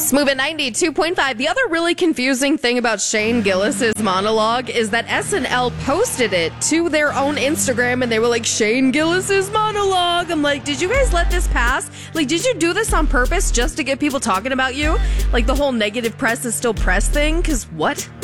Smooth at 92.5. The other really confusing thing about Shane Gillis's monologue is that SNL posted it to their own Instagram and they were like, Shane Gillis's monologue. I'm like, did you guys let this pass? Like, did you do this on purpose just to get people talking about you? Like the whole negative press is still press thing? Because what?